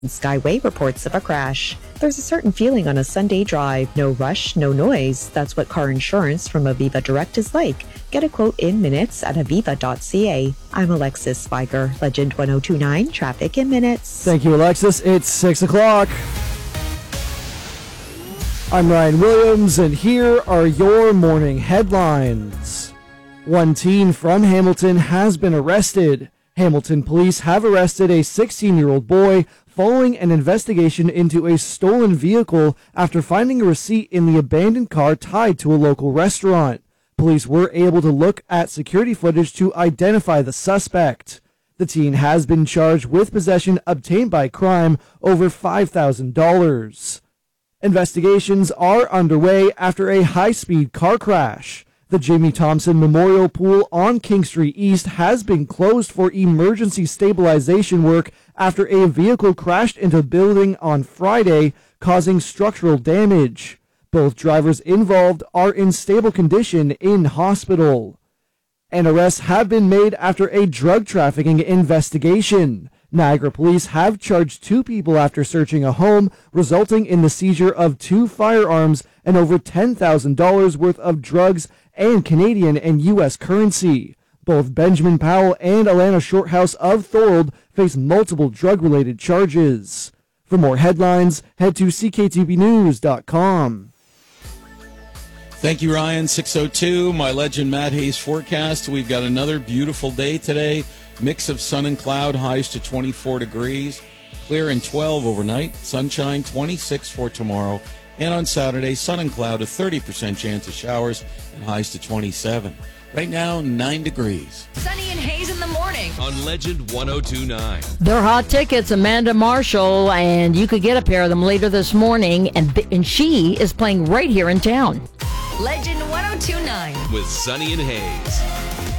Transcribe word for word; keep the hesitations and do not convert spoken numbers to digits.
Skyway reports of a crash. There's a certain feeling on a Sunday drive. No rush, no noise. That's what car insurance from Aviva Direct is like. Get a quote in minutes at aviva dot c a. I'm Alexis Spiker, Legend one oh two nine, traffic in minutes. Thank you, Alexis. It's six o'clock. I'm Ryan Williams, and here are your morning headlines. One teen from Hamilton has been arrested. Hamilton police have arrested a sixteen-year-old boy following an investigation into a stolen vehicle after finding a receipt in the abandoned car tied to a local restaurant. Police were able to look at security footage to identify the suspect. The teen has been charged with possession obtained by crime over five thousand dollars. Investigations are underway after a high-speed car crash. The Jamie Thompson Memorial Pool on King Street East has been closed for emergency stabilization work after a vehicle crashed into the building on Friday, causing structural damage. Both drivers involved are in stable condition in hospital. And arrests have been made after a drug trafficking investigation. Niagara police have charged two people after searching a home, resulting in the seizure of two firearms and over ten thousand dollars worth of drugs and Canadian and U S currency. Both Benjamin Powell and Alana Shorthouse of Thorold face multiple drug-related charges. For more headlines, head to c k t b news dot com. Thank you, Ryan. six oh two, my Legend Matt Hayes forecast. We've got another beautiful day today. Mix of sun and cloud, highs to twenty-four degrees. Clear and twelve overnight. Sunshine, twenty-six for tomorrow. And on Saturday, sun and cloud, a thirty percent chance of showers, and highs to twenty-seven. Right now, nine degrees. Sunny and Hayes in the morning on Legend one oh two nine. They're hot tickets, Amanda Marshall, and you could get a pair of them later this morning, and, th- and she is playing right here in town. Legend one oh two nine with Sunny and Hayes.